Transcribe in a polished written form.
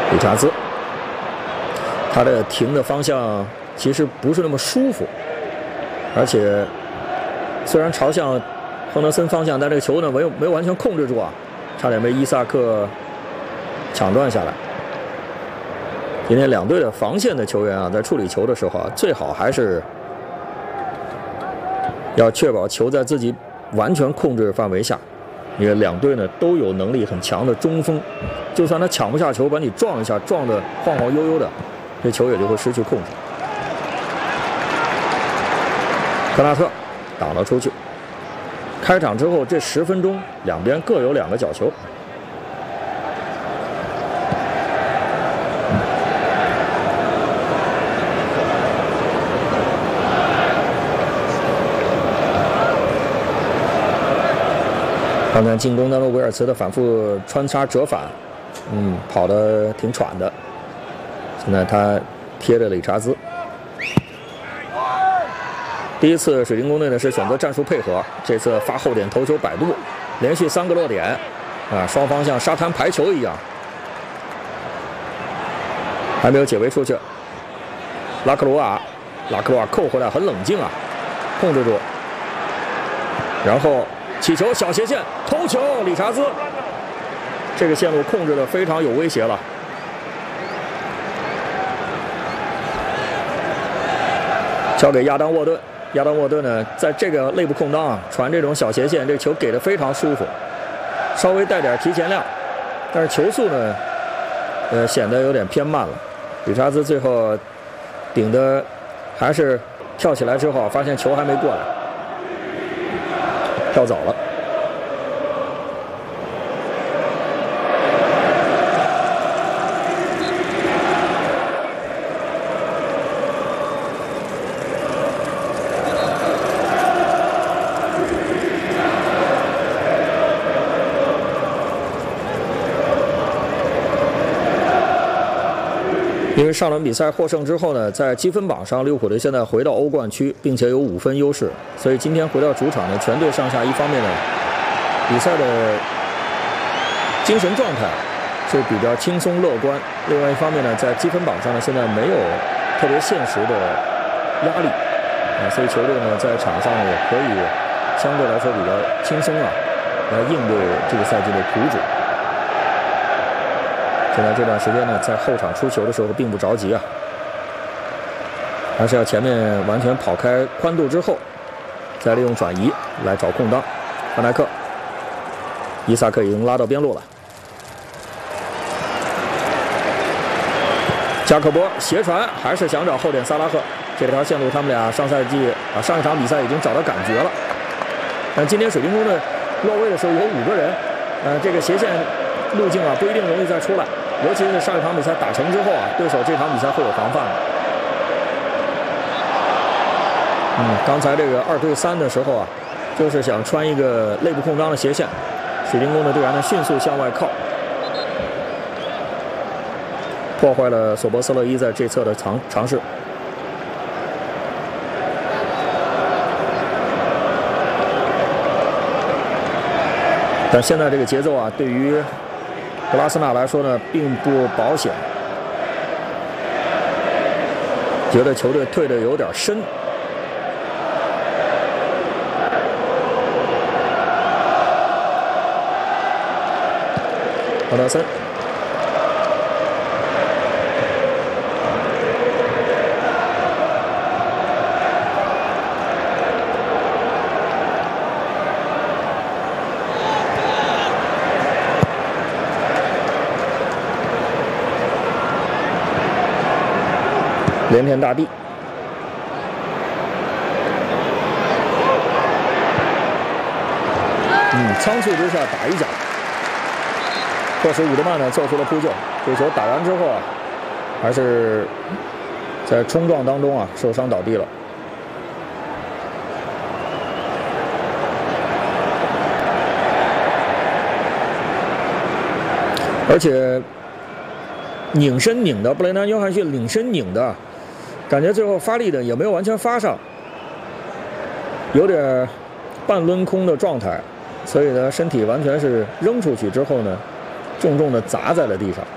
理查兹，他的停的方向其实不是那么舒服，而且虽然朝向亨德森方向，但这个球呢没有完全控制住啊，差点被伊萨克抢断下来。今天两队的防线的球员啊，在处理球的时候啊，最好还是要确保球在自己完全控制范围下。因为两队呢都有能力很强的中锋，就算他抢不下球，把你撞一下，撞得晃晃悠悠的，这球也就会失去控制。科纳特挡了出去。开场之后这10分钟，两边各有2个角球。刚才进攻当中，维尔茨的反复穿插折返，跑得挺喘的。现在他贴着理查兹。第一次水晶宫队呢是选择战术配合，这次发后点头球摆渡，连续3个落点，双方像沙滩排球一样，还没有解围出去。拉克鲁瓦扣回来很冷静啊，控制住，然后起球小斜线头球，理查兹这个线路控制的非常有威胁了。交给亚当沃顿。亚当沃顿呢，在这个内部空当啊，传这种小斜线，这个球给的非常舒服，稍微带点提前量，但是球速呢，显得有点偏慢了。理查兹最后顶的还是跳起来之后，发现球还没过来，跳走了。因为上轮比赛获胜之后呢，在积分榜上，利物浦队现在回到欧冠区，并且有5分优势，所以今天回到主场呢，全队上下一方面呢，比赛的精神状态是比较轻松乐观；另外一方面呢，在积分榜上呢，现在没有特别现实的压力，所以球队呢在场上也可以相对来说比较轻松啊，来应对这个赛季的苦主。现在这段时间呢，在后场出球的时候并不着急啊，还是要前面完全跑开宽度之后，再利用转移来找空当。范戴克、伊萨克已经拉到边路了，加克波斜传还是想找后点萨拉赫，这条线路他们俩上一场比赛已经找到感觉了，但今天水晶宫的落位的时候有5个人，这个斜线路径啊不一定容易再出来。尤其是上一场比赛打成之后啊，对手这场比赛会有防范的。刚才这个2对3的时候啊，就是想穿一个内部空当的斜线，水晶宫的队员呢迅速向外靠，破坏了索博斯勒伊在这侧的尝试。但现在这个节奏啊，对于格拉斯纳来说呢，并不保险，觉得球队退得有点深。亨德森，连天大地，仓促之下打一脚，迫使伍德曼呢做出了扑救。这球打完之后啊，还是在冲撞当中啊受伤倒地了。而且拧身拧的，布雷南约翰逊拧身拧的。感觉最后发力的也没有完全发上，有点半抡空的状态，所以呢，身体完全是扔出去之后呢，重重的砸在了地上。